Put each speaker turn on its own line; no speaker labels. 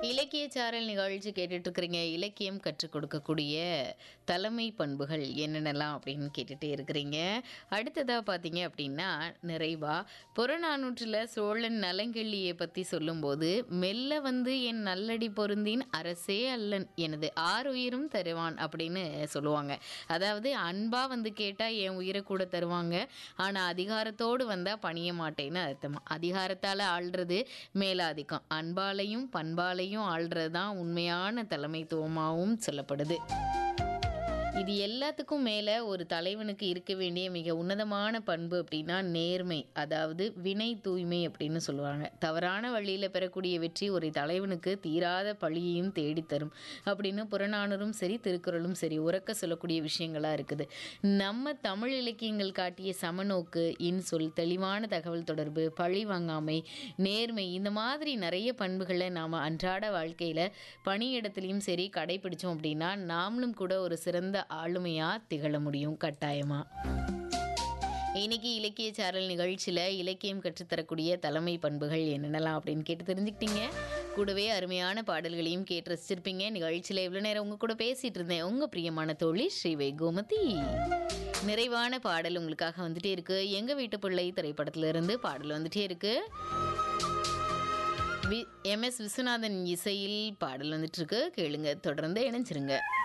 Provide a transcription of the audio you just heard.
இலக்கிய சாரல் நிகழ்ச்சி கேட்டுட்டு இருக்கிறீங்க. இலக்கியம் கற்றுக் கொடுக்கக்கூடிய தலைமை பண்புகள் என்னென்னலாம் அப்படின்னு கேட்டுட்டே இருக்கிறீங்க. அடுத்ததாக பார்த்தீங்க அப்படின்னா, நிறைவா புறநானூற்றில் சோழன் நலங்கிள்ளியை பற்றி சொல்லும்போது, மெல்ல வந்து என் நல்லடி பொருந்தின் அரசே அல்லன் எனது ஆறுயிரும் தருவான் அப்படின்னு சொல்லுவாங்க. அதாவது அன்பாக வந்து கேட்டால் என் உயிரை கூட தருவாங்க, ஆனால் அதிகாரத்தோடு வந்தால் பணிய மாட்டேன்னு அர்த்தமா. அதிகாரத்தால் ஆள்றது மேலாதிக்கம், அன்பாலையும் பண்பாலையும் ஆள்றது தான் உண்மையான தலைமைத்துவமாகவும் சொல்லப்படுது. இது எல்லாத்துக்கும் மேலே ஒரு தலைவனுக்கு இருக்க வேண்டிய மிக உன்னதமான பண்பு அப்படின்னா நேர்மை, அதாவது வினை தூய்மை அப்படின்னு சொல்லுவாங்க. தவறான வழியில் பெறக்கூடிய வெற்றி ஒரு தலைவனுக்கு தீராத பழியையும் தேடித்தரும் அப்படின்னு புறநானூறும் சரி திருக்குறளும் சரி உறக்க சொல்லக்கூடிய விஷயங்களாக இருக்குது. நம்ம தமிழ் இலக்கியங்கள் காட்டிய சமநோக்கு, இன்சொல், தெளிவான தகவல் தொடர்பு, பழி வாங்காமை, நேர்மை, இந்த மாதிரி நிறைய பண்புகளை நாம் அன்றாட வாழ்க்கையில் பணியிடத்துலையும் சரி கடைபிடிச்சோம் அப்படின்னா நாமளும் கூட ஒரு சிறந்த ஆளுமையாக திகழ முடியும் கட்டாயமா. இன்னைக்கு இலக்கிய சாரல் நிகழ்ச்சியில் இலக்கியம் கற்றுத்தரக்கூடிய தலைமை பண்புகள் என்னென்னலாம் அப்படின்னு கேட்டு தெரிஞ்சுக்கிட்டீங்க. கூடவே அருமையான பாடல்களையும் கேட்டு ரசிச்சிருப்பீங்க. நிகழ்ச்சியில் இவ்வளோ நேரம் உங்கள் கூட பேசிகிட்டு இருந்தேன் உங்கள் பிரியமான தோழி ஸ்ரீவை கோமதி. நிறைவான பாடல் உங்களுக்காக வந்துட்டே இருக்கு. எங்கள் வீட்டு பிள்ளை திரைப்படத்திலிருந்து பாடல் வந்துட்டே இருக்கு. MS விஸ்வநாதன் இசையில் பாடல் வந்துட்டு இருக்கு. கேளுங்க, தொடர்ந்து இணைஞ்சிருங்க.